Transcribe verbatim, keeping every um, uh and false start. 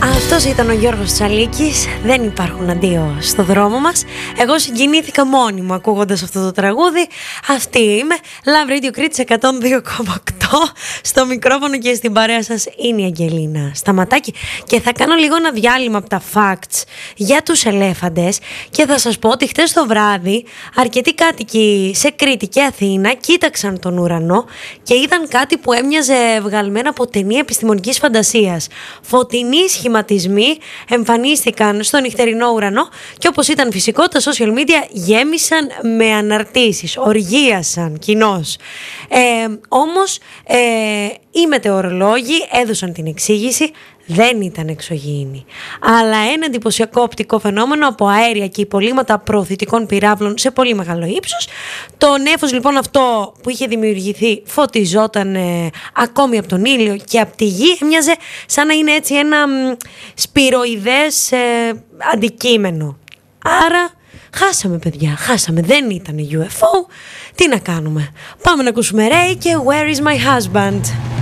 Αυτός ήταν ο Γιώργος Τσαλίκης. Δεν υπάρχουν αντίο στο δρόμο μας. Εγώ συγκινήθηκα μόνη μου ακούγοντας αυτό το τραγούδι. Αυτή είμαι. Love Radio Crits εκατόν δύο κόμμα οκτώ. Στο μικρόφωνο και στην παρέα σας είναι η Αγγελίνα Σταματάκη. Και θα κάνω λίγο ένα διάλειμμα από τα facts για τους ελέφαντες. Και θα σας πω ότι χτες το βράδυ αρκετοί κάτοικοι σε Κρήτη και Αθήνα κοίταξαν τον ουρανό και είδαν κάτι που έμοιαζε βγαλμένα από ταινία επιστημονικής φαντασίας. Φωτεινοί σχηματισμοί εμφανίστηκαν στο νυχτερινό ουρανό και όπως ήταν φυσικό, τα social media γέμισαν με αναρτήσεις, οργίασαν κοινώς. Ε, όμως ε, οι μετεωρολόγοι έδωσαν την εξήγηση. Δεν ήταν εξωγήινη, αλλά ένα εντυπωσιακό οπτικό φαινόμενο από αέρια και υπολείμματα προωθητικών πυράβλων σε πολύ μεγάλο ύψος. Το νέφος λοιπόν αυτό που είχε δημιουργηθεί φωτιζόταν ε, ακόμη από τον ήλιο και από τη γη, έμοιαζε σαν να είναι έτσι ένα μ, σπυροειδές ε, αντικείμενο. Άρα χάσαμε, παιδιά, χάσαμε, δεν ήταν γιου εφ ο. Τι να κάνουμε, πάμε να ακούσουμε Ray και Where is my husband.